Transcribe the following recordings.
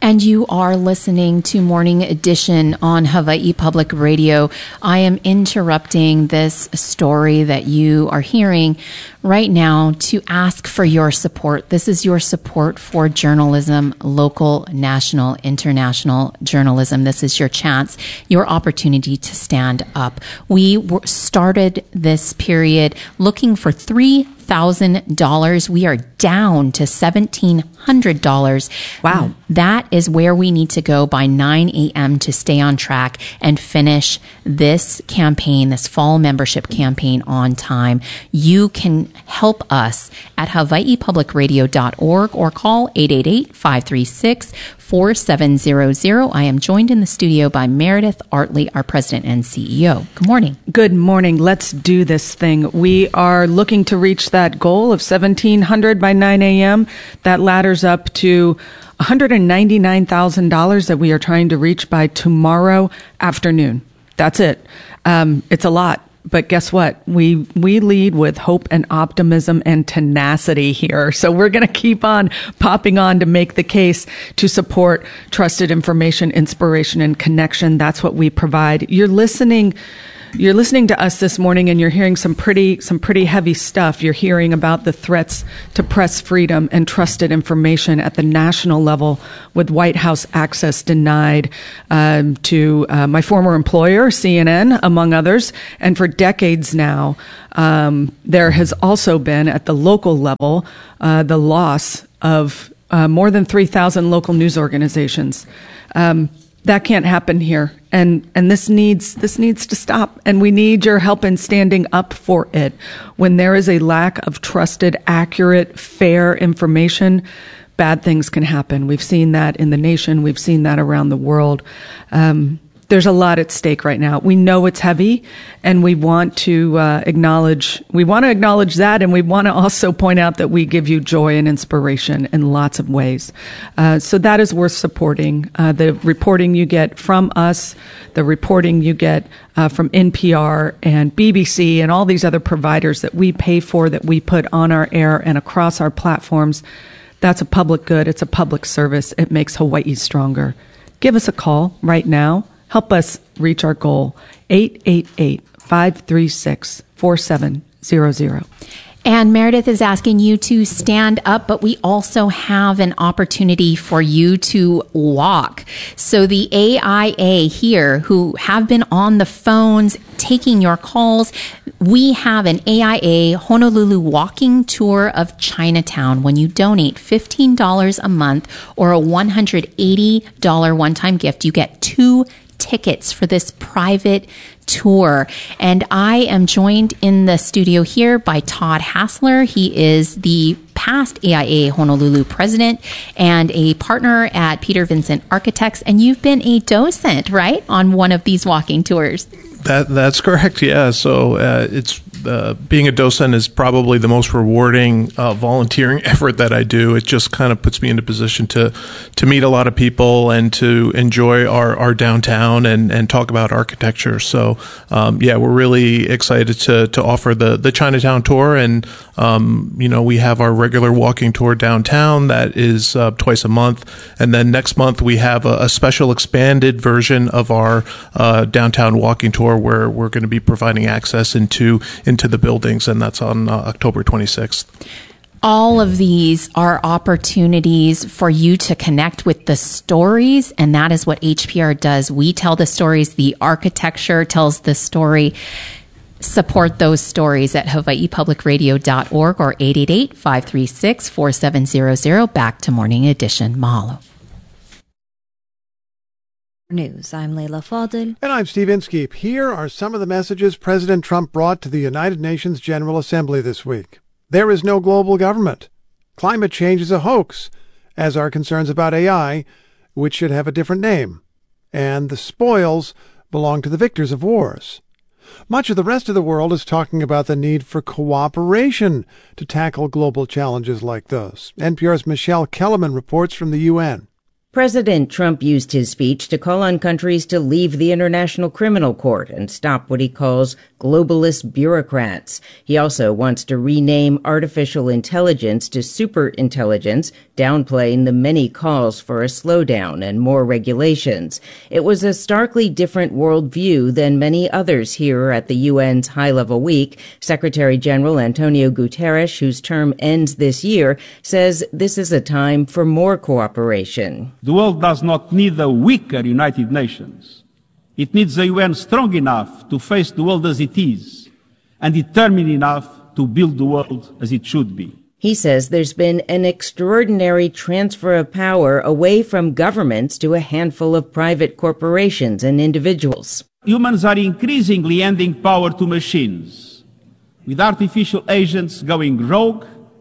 And you are listening to Morning Edition on Hawaii Public Radio. I am interrupting this story that you are hearing right now to ask for your support. This is your support for journalism, local, national, international journalism. This is your chance, your opportunity to stand up. We started this period looking for $3,000. We are down to $1,700. Wow. That is where we need to go by 9 a.m. to stay on track and finish this campaign, this fall membership campaign on time. You can help us at hawaiipublicradio.org or call 888-536-4700. I am joined in the studio by Meredith Artley, our president and CEO. Good morning. Good morning. Let's do this thing. We are looking to reach that goal of 1,700 by 9 a.m. That ladders up to $199,000 that we are trying to reach by tomorrow afternoon. That's it. It's a lot. But guess what? We lead with hope and optimism and tenacity here. So we're going to keep on popping on to make the case to support trusted information, inspiration, and connection. That's what we provide. You're listening to us this morning and you're hearing some pretty heavy stuff. You're hearing about the threats to press freedom and trusted information at the national level with White House access denied to my former employer, CNN, among others. And for decades now, there has also been at the local level the loss of more than 3,000 local news organizations. That can't happen here. And this needs to stop. And we need your help in standing up for it. When there is a lack of trusted, accurate, fair information, bad things can happen. We've seen that in the nation. We've seen that around the world. There's a lot at stake right now. We know it's heavy, and we want to acknowledge that, and we want to also point out that we give you joy and inspiration in lots of ways. So that is worth supporting. The reporting you get from us, the reporting you get from NPR and BBC and all these other providers that we pay for, that we put on our air and across our platforms, that's a public good. It's a public service. It makes Hawaii stronger. Give us a call right now. Help us reach our goal, 888-536-4700. And Meredith is asking you to stand up, but we also have an opportunity for you to walk. So the AIA here, who have been on the phones taking your calls, we have an AIA Honolulu walking tour of Chinatown. When you donate $15 a month or a $180 one-time gift, you get 2 tickets for this private tour. And I am joined in the studio here by Todd Hassler. He is the past AIA Honolulu president and a partner at Peter Vincent Architects. And you've been a docent, right, on one of these walking tours? That's correct. Yeah. So it's being a docent is probably the most rewarding volunteering effort that I do. It just kind of puts me in a position to meet a lot of people and to enjoy our downtown and talk about architecture. So we're really excited to offer the Chinatown tour, and we have our regular walking tour downtown that is twice a month, and then next month we have a special expanded version of our downtown walking tour where we're going to be providing access into the buildings, and that's on October 26th. All of these are opportunities for you to connect with the stories, and that is what HPR does. We tell the stories. The architecture tells the story. Support those stories at hawaiipublicradio.org or 888-536-4700. Back to Morning Edition. Mahalo. News. I'm Leila Fadel. And I'm Steve Inskeep. Here are some of the messages President Trump brought to the United Nations General Assembly this week. There is no global government. Climate change is a hoax, as are concerns about AI, which should have a different name. And the spoils belong to the victors of wars. Much of the rest of the world is talking about the need for cooperation to tackle global challenges like those. NPR's Michelle Kellerman reports from the UN. President Trump used his speech to call on countries to leave the International Criminal Court and stop what he calls globalist bureaucrats. He also wants to rename artificial intelligence to superintelligence, downplaying the many calls for a slowdown and more regulations. It was a starkly different worldview than many others here at the UN's high-level week. Secretary General Antonio Guterres, whose term ends this year, says this is a time for more cooperation. The world does not need a weaker United Nations. It needs the UN strong enough to face the world as it is and determined enough to build the world as it should be. He says there's been an extraordinary transfer of power away from governments to a handful of private corporations and individuals. Humans are increasingly handing power to machines, with artificial agents going rogue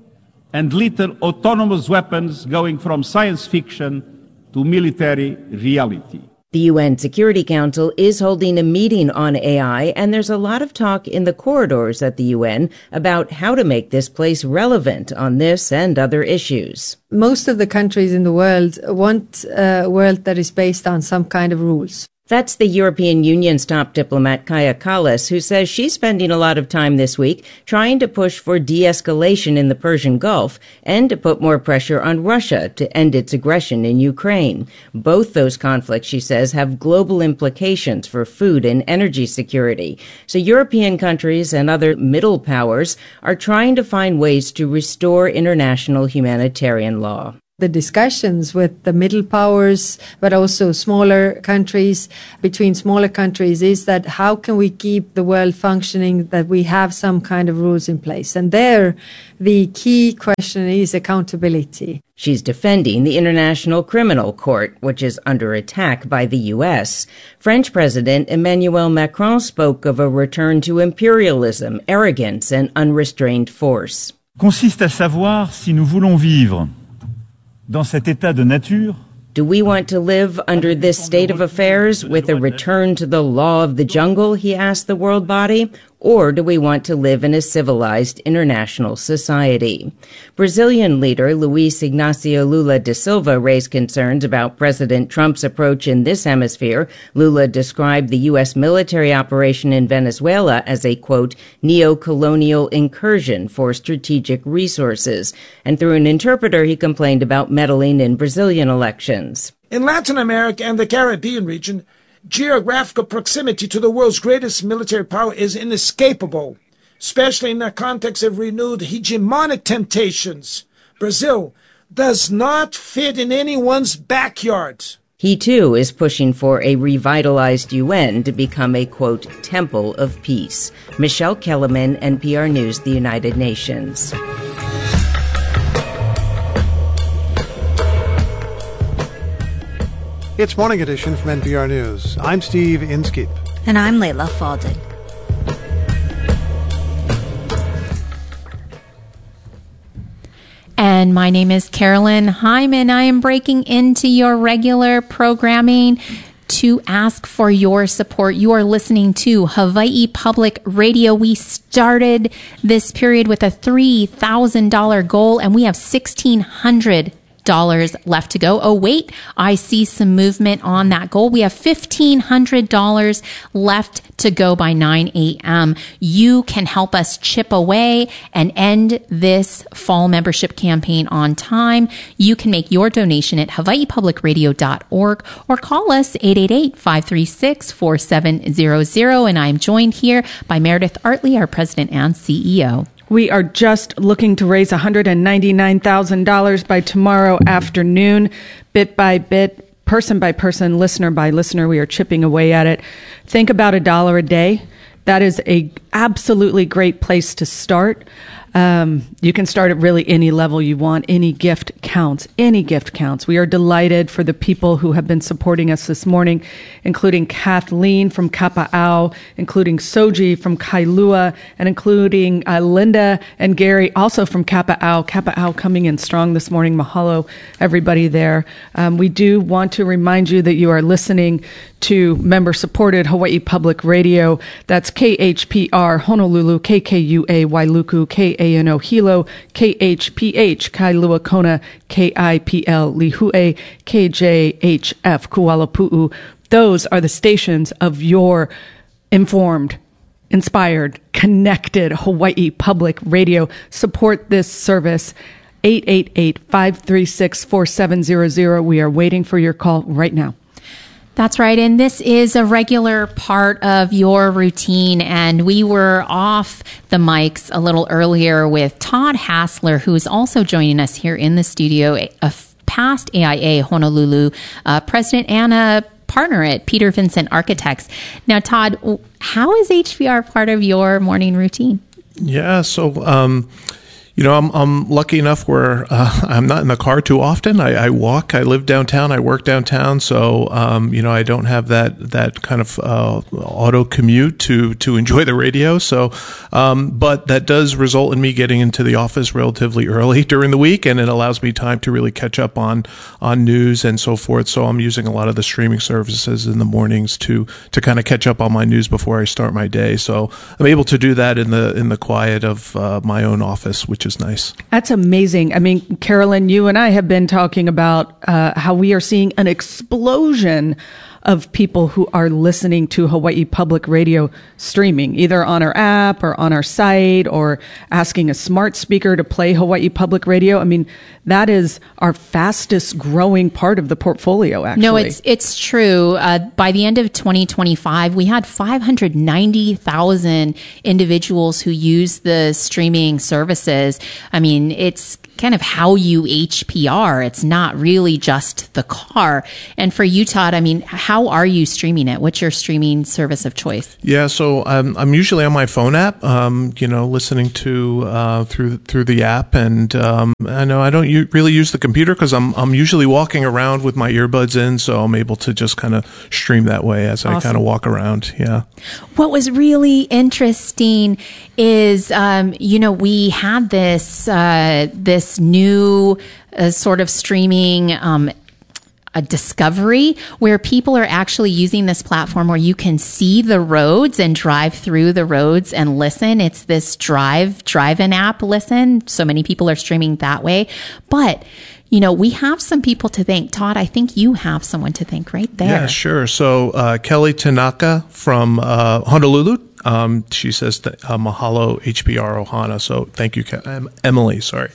and little autonomous weapons going from science fiction to military reality. The UN Security Council is holding a meeting on AI, and there's a lot of talk in the corridors at the UN about how to make this place relevant on this and other issues. Most of the countries in the world want a world that is based on some kind of rules. That's the European Union's top diplomat, Kaja Kallas, who says she's spending a lot of time this week trying to push for de-escalation in the Persian Gulf and to put more pressure on Russia to end its aggression in Ukraine. Both those conflicts, she says, have global implications for food and energy security. So European countries and other middle powers are trying to find ways to restore international humanitarian law. The discussions with the middle powers, but also smaller countries, between smaller countries, is that how can we keep the world functioning, that we have some kind of rules in place. And there, the key question is accountability. She's defending the International Criminal Court, which is under attack by the U.S. French President Emmanuel Macron spoke of a return to imperialism, arrogance, and unrestrained force. Consiste à savoir si nous voulons vivre dans cet état de nature. Do we want to live under this state of affairs with a return to the law of the jungle, he asked the world body, or do we want to live in a civilized international society? Brazilian leader Luiz Inácio Lula da Silva raised concerns about President Trump's approach in this hemisphere. Lula described the U.S. military operation in Venezuela as a, quote, neo-colonial incursion for strategic resources. And through an interpreter, he complained about meddling in Brazilian elections. In Latin America and the Caribbean region, geographical proximity to the world's greatest military power is inescapable, especially in the context of renewed hegemonic temptations. Brazil does not fit in anyone's backyard. He, too, is pushing for a revitalized UN to become a, quote, temple of peace. Michelle Kellerman, NPR News, the United Nations. It's Morning Edition from NPR News. I'm Steve Inskeep. And I'm Layla Fadel. And my name is Carolyn Hyman. I am breaking into your regular programming to ask for your support. You are listening to Hawaii Public Radio. We started this period with a $3,000 goal, and we have $1,600 left to go. Oh, wait, I see some movement on that goal. We have $1,500 left to go by 9 a.m. You can help us chip away and end this fall membership campaign on time. You can make your donation at hawaiipublicradio.org or call us 888-536-4700. And I'm joined here by Meredith Artley, our president and CEO. We are just looking to raise $199,000 by tomorrow afternoon, bit by bit, person by person, listener by listener. We are chipping away at it. Think about $1 a day. That is a absolutely great place to start. You can start at really any level you want. Any gift counts. Any gift counts. We are delighted for the people who have been supporting us this morning, including Kathleen from Kapa'au, including Soji from Kailua, and including Linda and Gary, also from Kapa'au. Kapa'au coming in strong this morning. Mahalo, everybody there. We do want to remind you that you are listening to member-supported Hawaii Public Radio. That's KHPR HBR Honolulu, KKUA Wailuku, KANO Hilo, KHPH Kailua Kona, KIPL Lihue, KJHF Kuala Pu'u. Those are the stations of your informed, inspired, connected Hawaii Public Radio. Support this service. 888-536-4700. We are waiting for your call right now. That's right. And this is a regular part of your routine. And we were off the mics a little earlier with Todd Hassler, who is also joining us here in the studio, a past AIA Honolulu president and a partner at Peter Vincent Architects. Now, Todd, how is HBR part of your morning routine? Yeah, so I'm lucky enough where I'm not in the car too often. I walk. I live downtown. I work downtown. So, I don't have that kind of auto commute to enjoy the radio. So, but that does result in me getting into the office relatively early during the week, and it allows me time to really catch up on news and so forth. So I'm using a lot of the streaming services in the mornings to kind of catch up on my news before I start my day. So I'm able to do that in the quiet of my own office, which is nice. That's amazing. I mean, Carolyn, you and I have been talking about how we are seeing an explosion of people who are listening to Hawaii Public Radio streaming, either on our app or on our site, or asking a smart speaker to play Hawaii Public Radio. I mean, that is our fastest growing part of the portfolio, actually. No, it's true. By the end of 2025, we had 590,000 individuals who use the streaming services. I mean, it's kind of how you HPR. It's not really just the car. And for you, Todd, I mean, how are you streaming it? What's your streaming service of choice? Yeah, so I'm usually on my phone app, listening to through the app, and I know I don't really use the computer because I'm usually walking around with my earbuds in, so I'm able to just kind of stream that way as I kind of walk around. Yeah. What was really interesting is, we had this new sort of streaming a discovery where people are actually using this platform where you can see the roads and drive through the roads and listen. It's this drive-in app, Listen. So many people are streaming that way. But we have some people to thank. Todd, I think you have someone to thank right there. Yeah, sure. So Kelly Tanaka from Honolulu. She says mahalo HBR Ohana. So thank you, Emily. Sorry.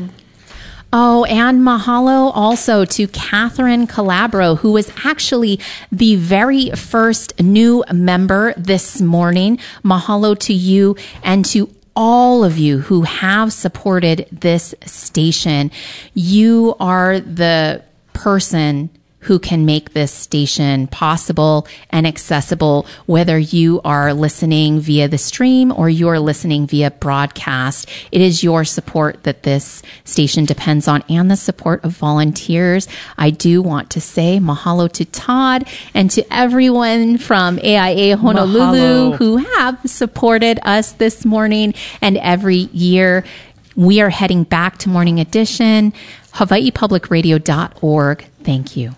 Oh, and mahalo also to Catherine Calabro, who was actually the very first new member this morning. Mahalo to you and to all of you who have supported this station. You are the person who can make this station possible and accessible, whether you are listening via the stream or you're listening via broadcast. It is your support that this station depends on, and the support of volunteers. I do want to say mahalo to Todd and to everyone from AIA Honolulu who have supported us this morning and every year. We are heading back to Morning Edition. HawaiiPublicRadio.org. Thank you.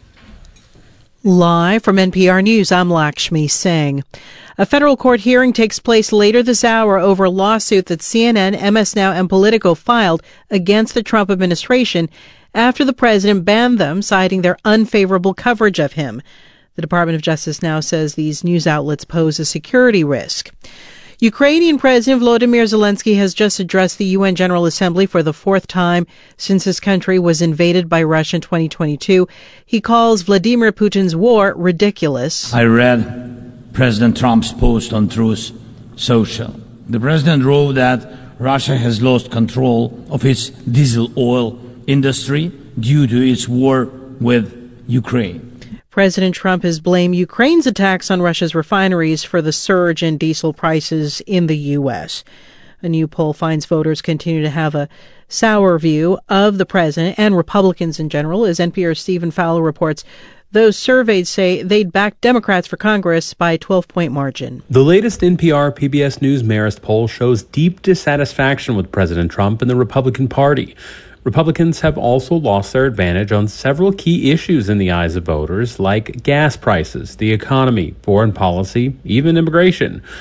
Live from NPR News, I'm Lakshmi Singh. A federal court hearing takes place later this hour over a lawsuit that CNN, MS Now, and Politico filed against the Trump administration after the president banned them, citing their unfavorable coverage of him. The Department of Justice now says these news outlets pose a security risk. Ukrainian President Volodymyr Zelensky has just addressed the UN General Assembly for the fourth time since his country was invaded by Russia in 2022. He calls Vladimir Putin's war ridiculous. I read President Trump's post on Truth Social. The president wrote that Russia has lost control of its diesel oil industry due to its war with Ukraine. President Trump has blamed Ukraine's attacks on Russia's refineries for the surge in diesel prices in the U.S. A new poll finds voters continue to have a sour view of the president and Republicans in general. As NPR's Stephen Fowler reports, those surveyed say they'd back Democrats for Congress by a 12-point margin. The latest NPR PBS News Marist poll shows deep dissatisfaction with President Trump and the Republican Party. Republicans have also lost their advantage on several key issues in the eyes of voters, like gas prices, the economy, foreign policy, even immigration. The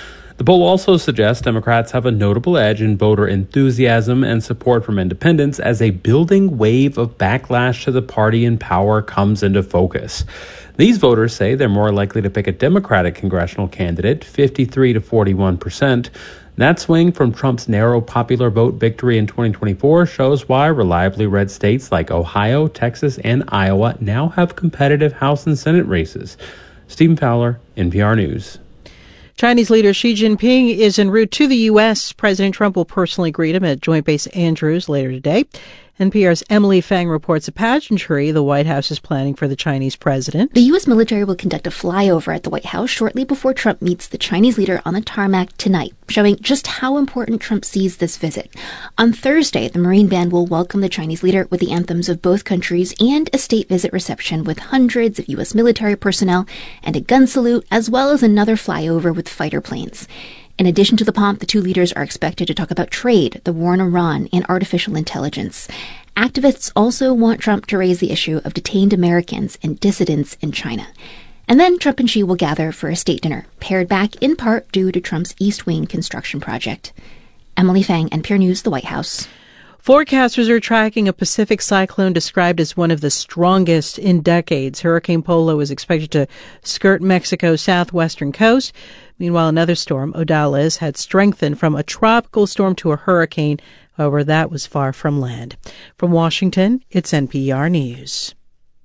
The poll also suggests Democrats have a notable edge in voter enthusiasm and support from independents as a building wave of backlash to the party in power comes into focus. These voters say they're more likely to pick a Democratic congressional candidate, 53 to 41%. That swing from Trump's narrow popular vote victory in 2024 shows why reliably red states like Ohio, Texas, and Iowa now have competitive House and Senate races. Stephen Fowler, NPR News. Chinese leader Xi Jinping is en route to the U.S. President Trump will personally greet him at Joint Base Andrews later today. NPR's Emily Fang reports a pageantry the White House is planning for the Chinese president. The U.S. military will conduct a flyover at the White House shortly before Trump meets the Chinese leader on the tarmac tonight, showing just how important Trump sees this visit. On Thursday, the Marine Band will welcome the Chinese leader with the anthems of both countries and a state visit reception with hundreds of U.S. military personnel and a gun salute, as well as another flyover with fighter planes. In addition to the pomp, the two leaders are expected to talk about trade, the war in Iran, and artificial intelligence. Activists also want Trump to raise the issue of detained Americans and dissidents in China. And then Trump and Xi will gather for a state dinner, pared back in part due to Trump's East Wing construction project. Emily Fang, NPR News, the White House. Forecasters are tracking a Pacific cyclone described as one of the strongest in decades. Hurricane Polo is expected to skirt Mexico's southwestern coast. Meanwhile, another storm, Odalis, had strengthened from a tropical storm to a hurricane. However, that was far from land. From Washington, it's NPR News.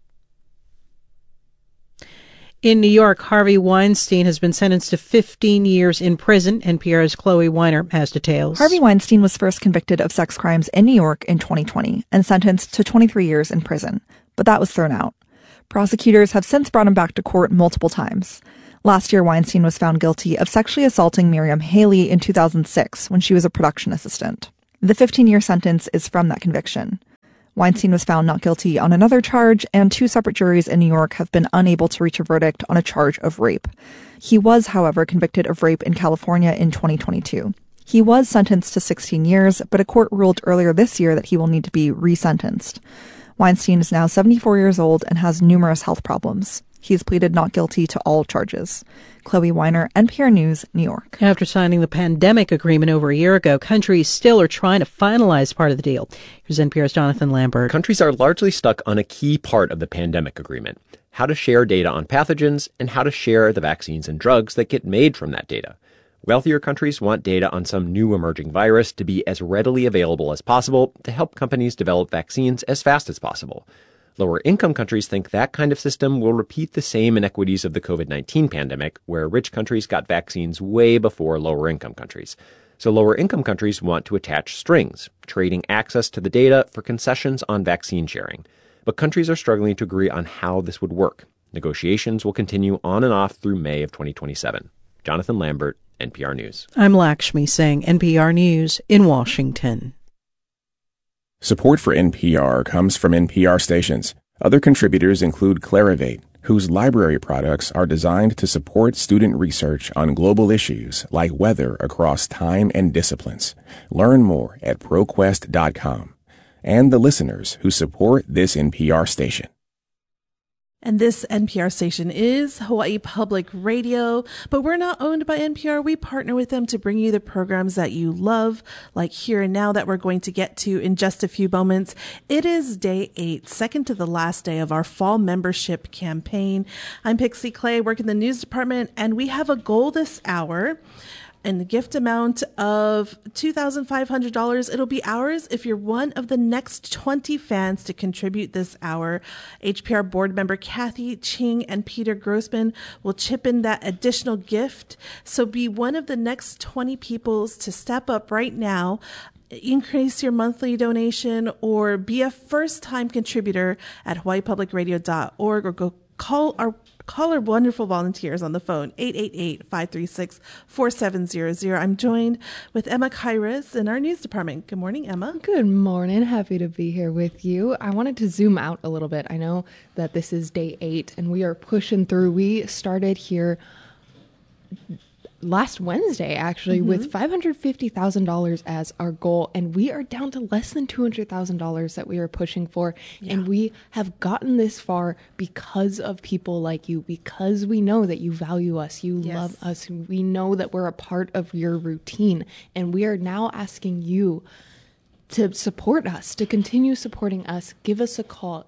In New York, Harvey Weinstein has been sentenced to 15 years in prison. NPR's Chloe Weiner has details. Harvey Weinstein was first convicted of sex crimes in New York in 2020 and sentenced to 23 years in prison, but that was thrown out. Prosecutors have since brought him back to court multiple times. Last year, Weinstein was found guilty of sexually assaulting Miriam Haley in 2006 when she was a production assistant. The 15-year sentence is from that conviction. Weinstein was found not guilty on another charge, and two separate juries in New York have been unable to reach a verdict on a charge of rape. He was, however, convicted of rape in California in 2022. He was sentenced to 16 years, but a court ruled earlier this year that he will need to be resentenced. Weinstein is now 74 years old and has numerous health problems. He's pleaded not guilty to all charges. Chloe Weiner, NPR News, New York. After signing the pandemic agreement over a year ago, countries still are trying to finalize part of the deal. Here's NPR's Jonathan Lambert. Countries are largely stuck on a key part of the pandemic agreement: how to share data on pathogens and how to share the vaccines and drugs that get made from that data. Wealthier countries want data on some new emerging virus to be as readily available as possible to help companies develop vaccines as fast as possible. Lower-income countries think that kind of system will repeat the same inequities of the COVID-19 pandemic, where rich countries got vaccines way before lower-income countries. So lower-income countries want to attach strings, trading access to the data for concessions on vaccine sharing. But countries are struggling to agree on how this would work. Negotiations will continue on and off through May of 2027. Jonathan Lambert, NPR News. I'm Lakshmi Singh, NPR News in Washington. Support for NPR comes from NPR stations. Other contributors include Clarivate, whose library products are designed to support student research on global issues like weather across time and disciplines. Learn more at ProQuest.com. And the listeners who support this NPR station. And this NPR station is Hawaii Public Radio, but we're not owned by NPR. We partner with them to bring you the programs that you love, like Here and Now that we're going to get to in just a few moments. It is day 8, second to the last day of our fall membership campaign. I'm Pixie Clay, work in the news department, and we have a goal this hour. And the gift amount of $2,500. It'll be ours if you're one of the next 20 fans to contribute this hour. HPR board member Kathy Ching and Peter Grossman will chip in that additional gift. So be one of the next 20 people to step up right now, increase your monthly donation, or be a first-time contributor at hawaiipublicradio.org, or go call our wonderful volunteers on the phone, 888-536-4700. I'm joined with Emma Kairos in our news department. Good morning, Emma. Good morning. Happy to be here with you. I wanted to zoom out a little bit. I know that this is day 8 and we are pushing through. We started here last Wednesday, actually, with $550,000 as our goal. And we are down to less than $200,000 that we are pushing for. Yeah. And we have gotten this far because of people like you, because we know that you value us, you love us. We know that we're a part of your routine. And we are now asking you to support us, to continue supporting us. Give us a call,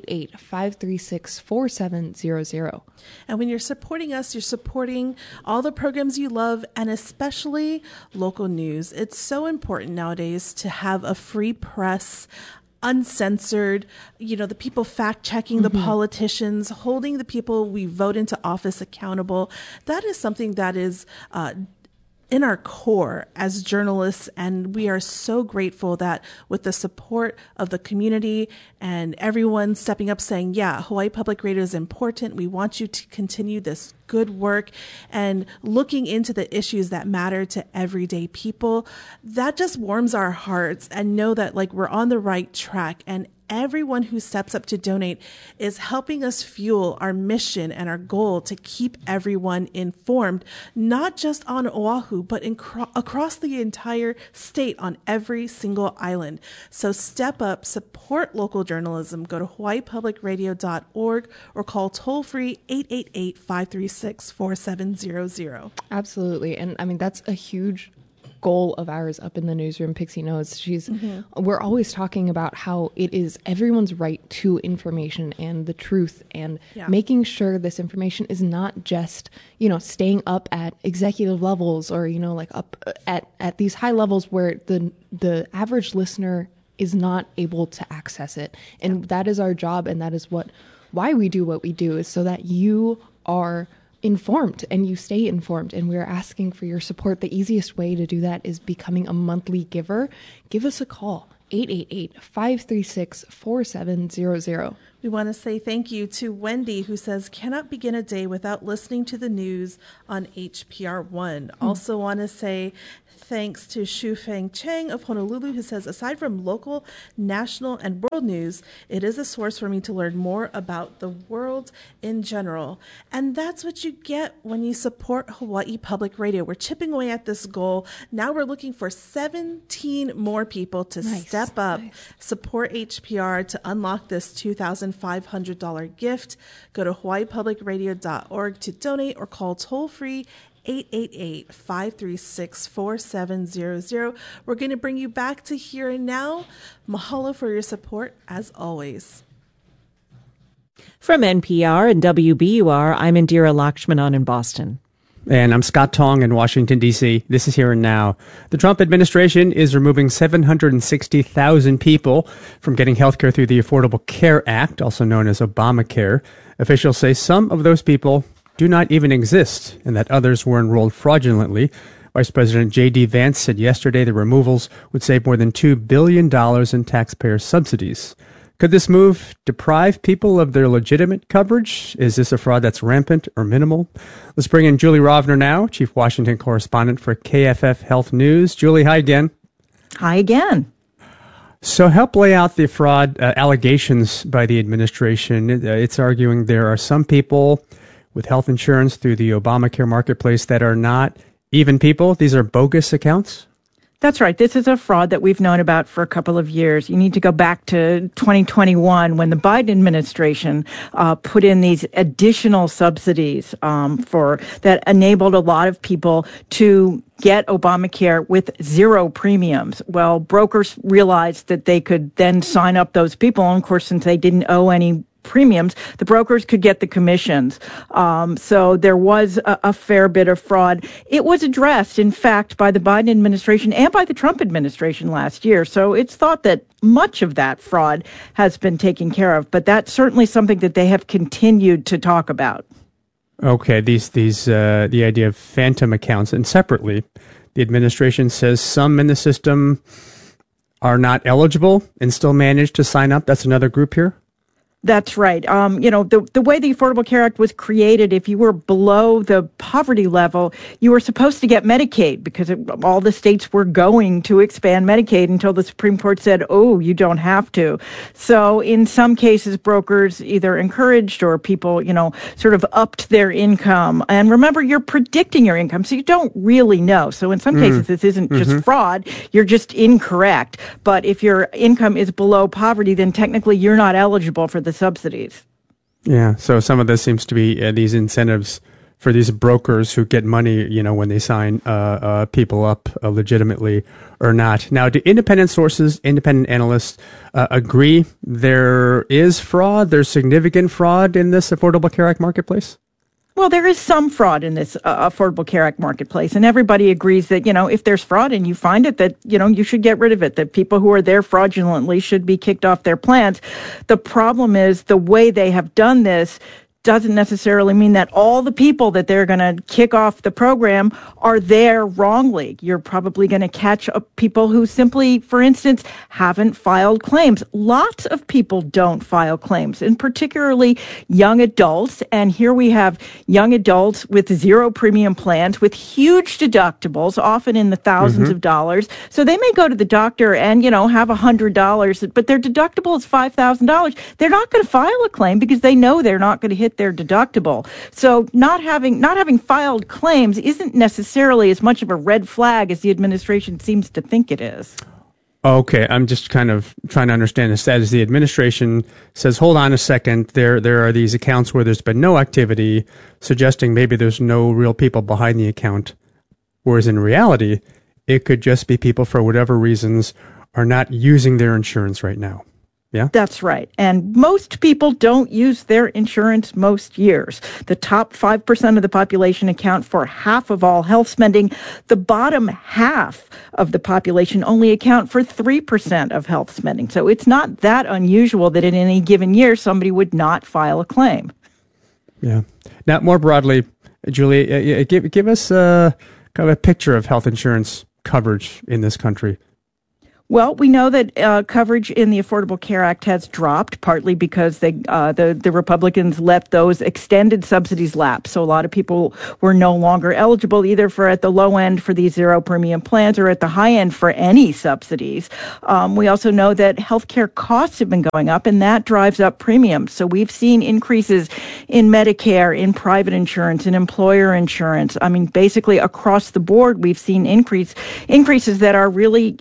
888-536-4700. And when you're supporting us, you're supporting all the programs you love, and especially local news. It's so important nowadays to have a free press, uncensored, the people fact-checking the politicians, holding the people we vote into office accountable. That is something that is in our core as journalists, and we are so grateful that with the support of the community and everyone stepping up saying, yeah, Hawaii Public Radio is important. We want you to continue this good work and looking into the issues that matter to everyday people. That just warms our hearts, and know that we're on the right track, and everyone who steps up to donate is helping us fuel our mission and our goal to keep everyone informed, not just on Oahu, but across the entire state on every single island. So step up, support local journalism. Go to hawaiipublicradio.org or call toll-free 888-536-4700. Absolutely. And I mean, that's a huge goal of ours up in the newsroom. Pixie knows we're always talking about how it is everyone's right to information and the truth, and making sure this information is not just, staying up at executive levels or, up at these high levels where the average listener is not able to access it. And that is our job. And that is why we do what we do, is so that you are informed and you stay informed, and we're asking for your support. The easiest way to do that is becoming a monthly giver. Give us a call, 888-536-4700. We want to say thank you to Wendy, who says, cannot begin a day without listening to the news on HPR1. Also want to say thanks to Shufeng Cheng of Honolulu, who says, aside from local, national, and world news, it is a source for me to learn more about the world in general. And that's what you get when you support Hawaii Public Radio. We're chipping away at this goal. Now we're looking for 17 more people to step up, support HPR to unlock this $2,500 gift. Go to hawaiipublicradio.org to donate or call toll-free 888-536-4700. We're going to bring you back to Here and Now. Mahalo for your support, as always. From NPR and WBUR, I'm Indira Lakshmanan in Boston. And I'm Scott Tong in Washington, D.C. This is Here and Now. The Trump administration is removing 760,000 people from getting health care through the Affordable Care Act, also known as Obamacare. Officials say some of those people do not even exist, and that others were enrolled fraudulently. Vice President J.D. Vance said yesterday the removals would save more than $2 billion in taxpayer subsidies. Could this move deprive people of their legitimate coverage? Is this a fraud that's rampant or minimal? Let's bring in Julie Rovner now, Chief Washington Correspondent for KFF Health News. Julie, hi again. Hi again. So help lay out the fraud allegations by the administration. It's arguing there are some people with health insurance through the Obamacare marketplace that are not even people. These are bogus accounts? That's right. This is a fraud that we've known about for a couple of years. You need to go back to 2021 when the Biden administration put in these additional subsidies that enabled a lot of people to get Obamacare with zero premiums. Well, brokers realized that they could then sign up those people. And of course, since they didn't owe any premiums, the brokers could get the commissions. So there was a fair bit of fraud. It was addressed, in fact, by the Biden administration and by the Trump administration last year. So it's thought that much of that fraud has been taken care of. But that's certainly something that they have continued to talk about. Okay, the idea of phantom accounts, and separately, the administration says some in the system are not eligible and still manage to sign up. That's another group here? That's right. The way the Affordable Care Act was created, if you were below the poverty level, you were supposed to get Medicaid because all the states were going to expand Medicaid until the Supreme Court said, oh, you don't have to. So in some cases, brokers either encouraged or people, sort of upped their income. And remember, you're predicting your income, so you don't really know. So in some cases, this isn't just fraud. You're just incorrect. But if your income is below poverty, then technically you're not eligible for the subsidies. Yeah, so some of this seems to be these incentives for these brokers who get money, when they sign people up legitimately or not. Now, do independent sources, independent analysts agree there is fraud, there's significant fraud in this Affordable Care Act marketplace? Well, there is some fraud in this Affordable Care Act marketplace, and everybody agrees that, if there's fraud and you find it, that, you should get rid of it, that people who are there fraudulently should be kicked off their plans. The problem is the way they have done this doesn't necessarily mean that all the people that they're going to kick off the program are there wrongly. You're probably going to catch people who simply, for instance, haven't filed claims. Lots of people don't file claims, and particularly young adults. And here we have young adults with zero premium plans with huge deductibles, often in the thousands of dollars. So they may go to the doctor and, have $100, but their deductible is $5,000. They're not going to file a claim because they know they're not going to hit their deductible. So not having filed claims isn't necessarily as much of a red flag as the administration seems to think it is. Okay, I'm just kind of trying to understand this. As the administration says, hold on a second, there are these accounts where there's been no activity, suggesting maybe there's no real people behind the account. Whereas in reality, it could just be people, for whatever reasons, are not using their insurance right now. Yeah, that's right. And most people don't use their insurance most years. The top 5% of the population account for half of all health spending. The bottom half of the population only account for 3% of health spending. So it's not that unusual that in any given year somebody would not file a claim. Yeah. Now, more broadly, Julie, give us kind of a picture of health insurance coverage in this country. Well, we know that coverage in the Affordable Care Act has dropped, partly because the Republicans let those extended subsidies lapse. So a lot of people were no longer eligible either for at the low end for these zero premium plans or at the high end for any subsidies. We also know that healthcare costs have been going up, and that drives up premiums. So we've seen increases in Medicare, in private insurance, in employer insurance. I mean, basically across the board, we've seen increases that are really,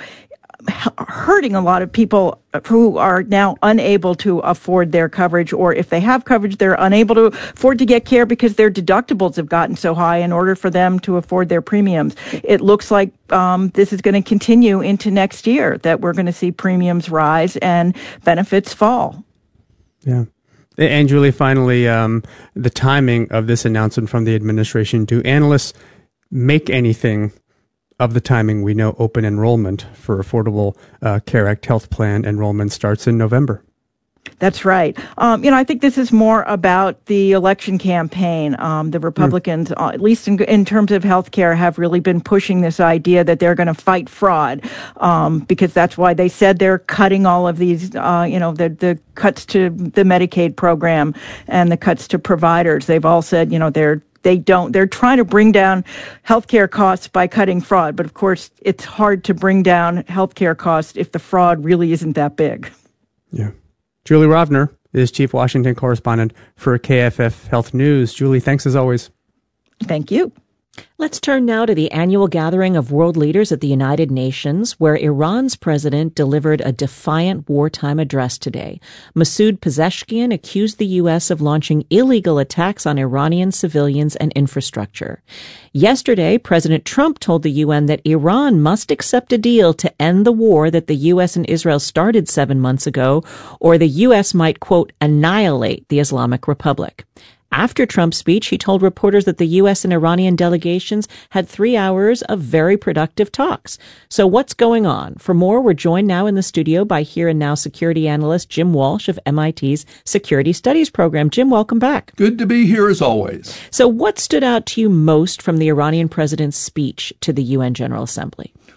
hurting a lot of people who are now unable to afford their coverage, or if they have coverage, they're unable to afford to get care because their deductibles have gotten so high in order for them to afford their premiums. It looks like this is going to continue into next year, that we're going to see premiums rise and benefits fall. Yeah. And Julie, finally, the timing of this announcement from the administration, do analysts make anything of the timing? We know open enrollment for Affordable Care Act health plan enrollment starts in November. That's right. I think this is more about the election campaign. The Republicans, at least in terms of health care, have really been pushing this idea that they're going to fight fraud, because that's why they said they're cutting all of these, the cuts to the Medicaid program and the cuts to providers. They've all said, they're trying to bring down healthcare costs by cutting fraud. But of course, it's hard to bring down healthcare costs if the fraud really isn't that big. Yeah. Julie Rovner is Chief Washington Correspondent for KFF Health News. Julie, thanks as always. Thank you. Let's turn now to the annual gathering of world leaders at the United Nations, where Iran's president delivered a defiant wartime address today. Masoud Pezeshkian accused the U.S. of launching illegal attacks on Iranian civilians and infrastructure. Yesterday, President Trump told the UN that Iran must accept a deal to end the war that the U.S. and Israel started 7 months ago, or the U.S. might, quote, annihilate the Islamic Republic. After Trump's speech, he told reporters that the U.S. and Iranian delegations had 3 hours of very productive talks. So what's going on? For more, we're joined now in the studio by Here and Now security analyst Jim Walsh of MIT's Security Studies program. Jim, welcome back. Good to be here as always. So what stood out to you most from the Iranian president's speech to the UN General Assembly?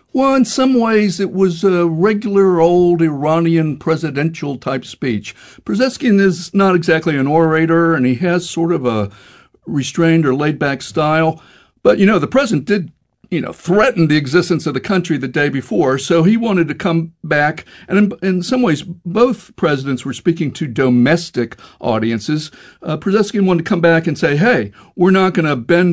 Well, in some ways, it was a regular old Iranian presidential type speech. Pezeshkian is not exactly an orator, and he has sort of a restrained or laid back style. But, the president did, threaten the existence of the country the day before. So he wanted to come back. And in some ways, both presidents were speaking to domestic audiences. Pezeshkian wanted to come back and say, hey, we're not going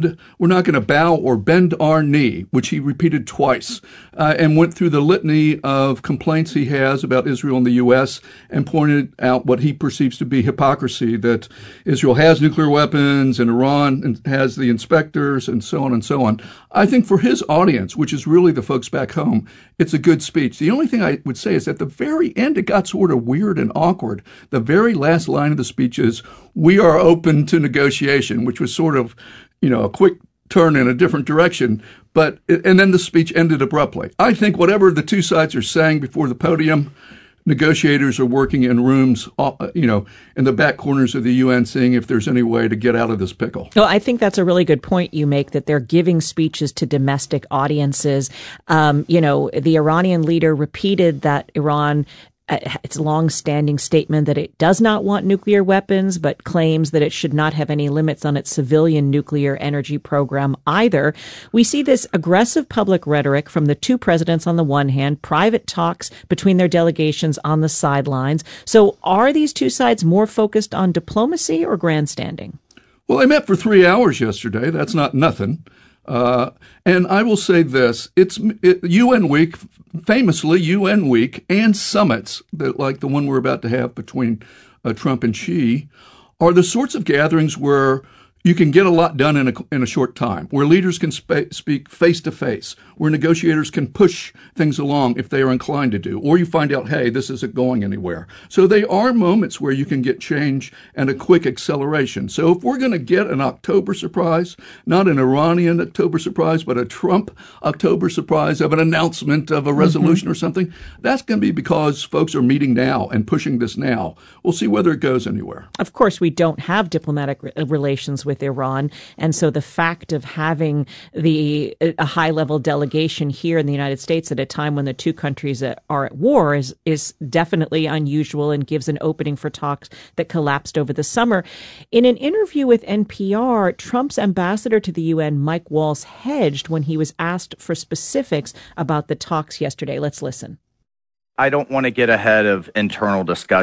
to bow or bend our knee, which he repeated twice, and went through the litany of complaints he has about Israel and the U.S. and pointed out what he perceives to be hypocrisy, that Israel has nuclear weapons and Iran has the inspectors and so on and so on. I think for his audience, which is really the folks back home, it's a good speech. The only thing I would say is at the very end, it got sort of weird and awkward. The very last line of the speech is, we are open to negotiation, which was sort of, a quick turn in a different direction. And then the speech ended abruptly. I think whatever the two sides are saying before the podium, negotiators are working in rooms, in the back corners of the UN, seeing if there's any way to get out of this pickle. Well, I think that's a really good point you make, that they're giving speeches to domestic audiences. The Iranian leader repeated that Iran, its long-standing statement that it does not want nuclear weapons, but claims that it should not have any limits on its civilian nuclear energy program either. We see this aggressive public rhetoric from the two presidents on the one hand, private talks between their delegations on the sidelines. So are these two sides more focused on diplomacy or grandstanding? Well, they met for 3 hours yesterday. That's not nothing. And I will say this, UN Week, famously UN Week, and summits, like the one we're about to have between Trump and Xi, are the sorts of gatherings where you can get a lot done in a short time, where leaders can speak face to face, where negotiators can push things along if they are inclined to do, or you find out, hey, this isn't going anywhere. So they are moments where you can get change and a quick acceleration. So if we're going to get an October surprise, not an Iranian October surprise, but a Trump October surprise of an announcement of a resolution or something, that's going to be because folks are meeting now and pushing this now. We'll see whether it goes anywhere. Of course, we don't have diplomatic relations with Iran. And so the fact of having a high-level delegation here in the United States at a time when the two countries are at war is definitely unusual and gives an opening for talks that collapsed over the summer. In an interview with NPR, Trump's ambassador to the UN, Mike Waltz, hedged when he was asked for specifics about the talks yesterday. Let's listen. I don't want to get ahead of internal discussion.